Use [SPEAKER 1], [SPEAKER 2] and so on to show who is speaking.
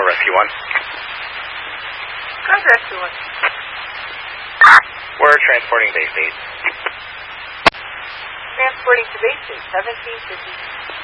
[SPEAKER 1] Rescue 1.
[SPEAKER 2] Go Rescue 1.
[SPEAKER 1] We're transporting base 8.
[SPEAKER 2] Transporting to base 8, 1750.